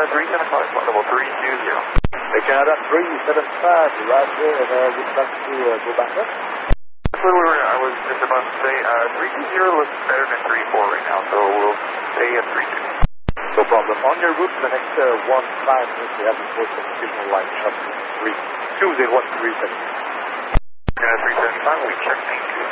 375, flight level 320. Canada 375, roger, and would like to go back up? I was just about to say, 320 looks better than 34 right now, so we'll stay at 32. No problem. On your route for the next 1 minutes, we have to post an additional line shot 320 at 375. Canada 375, we check, thank you.